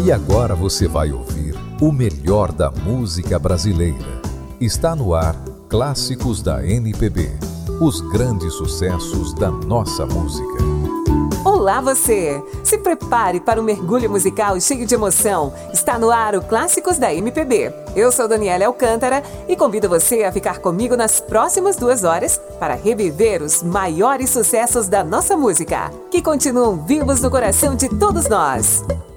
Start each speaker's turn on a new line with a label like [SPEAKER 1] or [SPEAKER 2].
[SPEAKER 1] E agora você vai ouvir o melhor da música brasileira. Está no ar Clássicos da MPB, os grandes sucessos da nossa música.
[SPEAKER 2] Olá você! Se prepare para um mergulho musical cheio de emoção. Está no ar o Clássicos da MPB. Eu sou Daniela Alcântara e convido você a ficar comigo nas próximas 2 horas para reviver os maiores sucessos da nossa música, que continuam vivos no coração de todos nós.